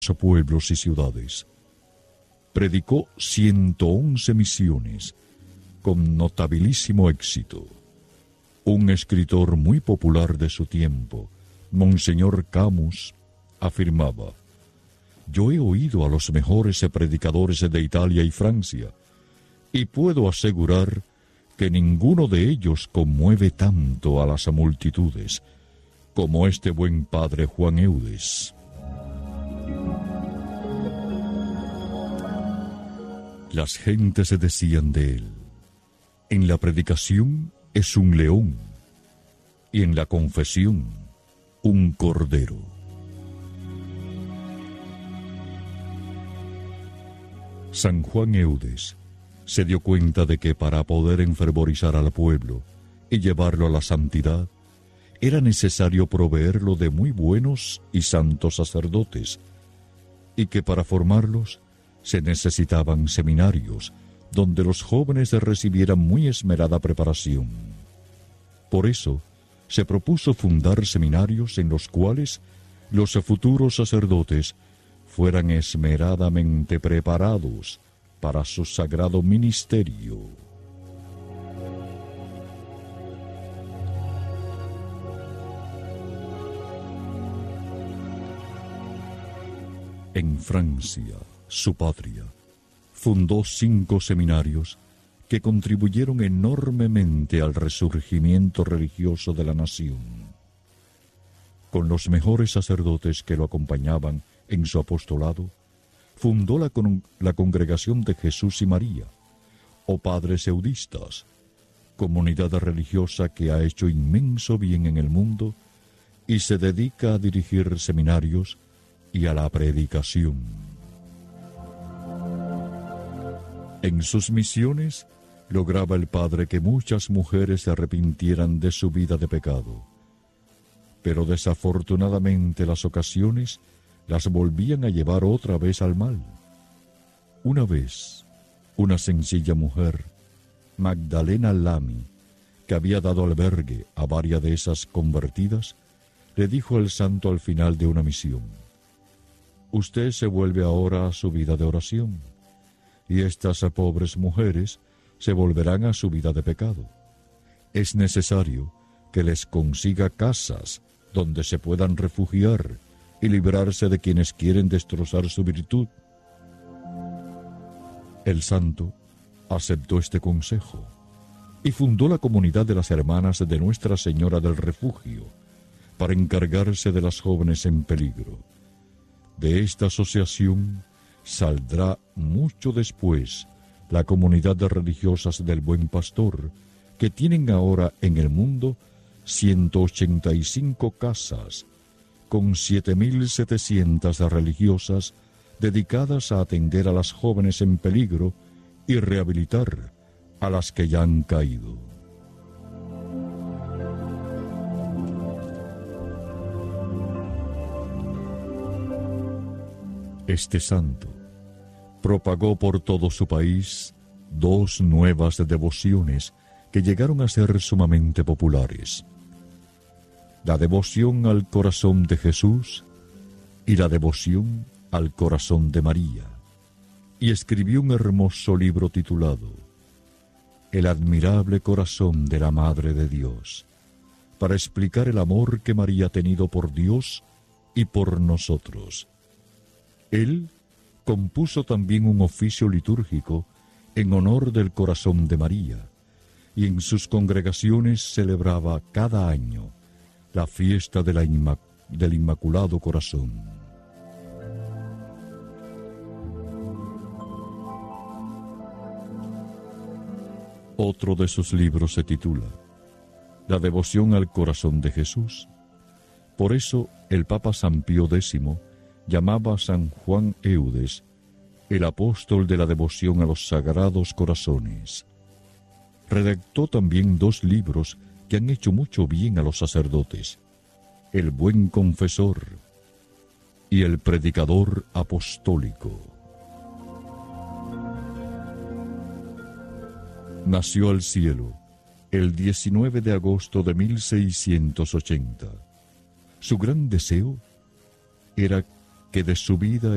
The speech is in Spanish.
pueblos y ciudades. Predicó 111 misiones, con notabilísimo éxito. Un escritor muy popular de su tiempo, Monseñor Camus, afirmaba: «Yo he oído a los mejores predicadores de Italia y Francia, y puedo asegurar que ninguno de ellos conmueve tanto a las multitudes como este buen padre Juan Eudes». Las gentes se decían de él: en la predicación es un león, y en la confesión un cordero. San Juan Eudes se dio cuenta de que para poder enfervorizar al pueblo y llevarlo a la santidad, era necesario proveerlo de muy buenos y santos sacerdotes, y que para formarlos se necesitaban seminarios donde los jóvenes recibieran muy esmerada preparación. Por eso se propuso fundar seminarios en los cuales los futuros sacerdotes fueran esmeradamente preparados para su sagrado ministerio. En Francia, su patria, fundó 5 seminarios que contribuyeron enormemente al resurgimiento religioso de la nación. Con los mejores sacerdotes que lo acompañaban en su apostolado, fundó la Congregación de Jesús y María, o Padres Eudistas, comunidad religiosa que ha hecho inmenso bien en el mundo y se dedica a dirigir seminarios y a la predicación. En sus misiones lograba el Padre que muchas mujeres se arrepintieran de su vida de pecado, pero desafortunadamente las ocasiones las volvían a llevar otra vez al mal. Una vez, una sencilla mujer, Magdalena Lamy, que había dado albergue a varias de esas convertidas, le dijo al santo al final de una misión: «Usted se vuelve ahora a su vida de oración, y estas pobres mujeres se volverán a su vida de pecado. Es necesario que les consiga casas donde se puedan refugiar y librarse de quienes quieren destrozar su virtud». El santo aceptó este consejo y fundó la comunidad de las hermanas de Nuestra Señora del Refugio para encargarse de las jóvenes en peligro. De esta asociación saldrá mucho después la comunidad de religiosas del Buen Pastor, que tienen ahora en el mundo 185 casas, con 7.700 religiosas dedicadas a atender a las jóvenes en peligro y rehabilitar a las que ya han caído. Este santo propagó por todo su país 2 nuevas devociones que llegaron a ser sumamente populares: la devoción al corazón de Jesús y la devoción al corazón de María, y escribió un hermoso libro titulado El admirable corazón de la Madre de Dios, para explicar el amor que María ha tenido por Dios y por nosotros. Él compuso también un oficio litúrgico en honor del corazón de María, y en sus congregaciones celebraba cada año la fiesta del Inmaculado Corazón. Otro de sus libros se titula La devoción al corazón de Jesús. Por eso el Papa San Pío X llamaba a San Juan Eudes el apóstol de la devoción a los sagrados corazones. Redactó también 2 libros que han hecho mucho bien a los sacerdotes: El Buen Confesor y El Predicador Apostólico. Nació al cielo el 19 de agosto de 1680. Su gran deseo era que de su vida